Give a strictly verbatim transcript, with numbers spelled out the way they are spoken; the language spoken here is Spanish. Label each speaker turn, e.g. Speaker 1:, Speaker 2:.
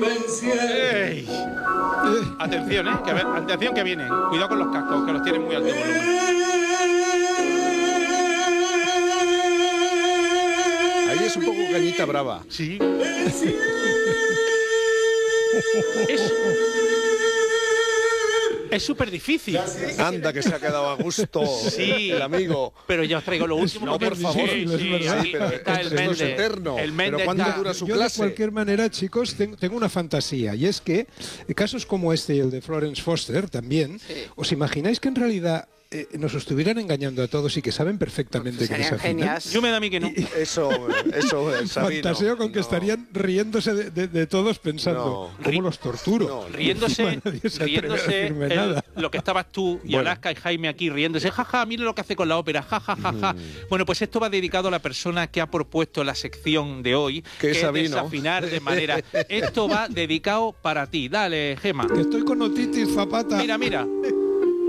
Speaker 1: Ey. Atención, eh, que, atención que vienen. Cuidado con los cascos, que los tienen muy alto volumen.
Speaker 2: Ahí es un poco Cañita Brava.
Speaker 1: Sí. Es... Es súper difícil.
Speaker 2: Anda, que se ha quedado a gusto
Speaker 1: sí,
Speaker 2: el amigo.
Speaker 1: Pero ya os traigo lo último.
Speaker 2: No, por favor.
Speaker 1: Sí, sí, sí,
Speaker 2: sí, pero
Speaker 1: está
Speaker 2: esto
Speaker 1: el
Speaker 2: es eterno.
Speaker 1: El
Speaker 2: ¿Pero cuánto
Speaker 1: está...
Speaker 2: dura su
Speaker 3: Yo
Speaker 2: clase?
Speaker 3: de cualquier manera, chicos, tengo, tengo una fantasía. Y es que casos como este y el de Florence Foster también, sí. ¿Os imagináis que en realidad eh, nos estuvieran engañando a todos y que saben perfectamente pues que desafinan?
Speaker 1: Yo me da a mí que no.
Speaker 3: Y,
Speaker 2: eso, eso es
Speaker 3: fantaseo con que no. estarían riéndose de, de, de todos pensando, no. ¿cómo los torturo?
Speaker 1: No, riéndose, riéndose el, lo que estabas tú y bueno. Alaska y Jaime aquí riéndose, jaja, ja, mire lo que hace con la ópera, jajajaja. Ja, ja, ja. mm. Bueno, pues esto va dedicado a la persona que ha propuesto la sección de hoy, que, que es desafinar de manera. Esto va dedicado para ti. Dale, Gema.
Speaker 3: Que estoy con otitis, Zapata.
Speaker 1: Mira, mira.